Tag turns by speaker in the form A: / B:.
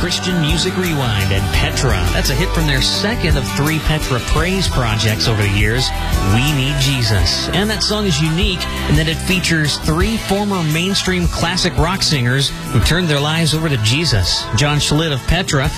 A: Christian Music Rewind and Petra. That's a hit from their second of 3 Petra praise projects over the years, We Need Jesus. And that song is unique in that it features 3 former mainstream classic rock singers who turned their lives over to Jesus. John Schlitt of Petra